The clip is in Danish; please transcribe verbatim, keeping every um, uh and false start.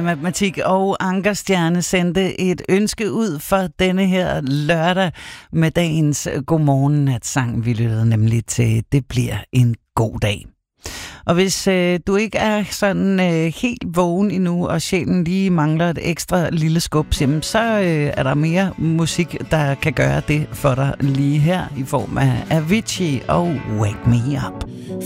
Matematik og Ankerstjerne sendte et ønske ud for denne her lørdag med dagens Godmorgen-natsang. Vi lyttede nemlig til Det bliver en god dag. Og hvis øh, du ikke er sådan øh, helt vågen endnu, og sjælen lige mangler et ekstra lille skub, jamen, så øh, er der mere musik, der kan gøre det for dig lige her, i form af Avicii og Wake Me Up.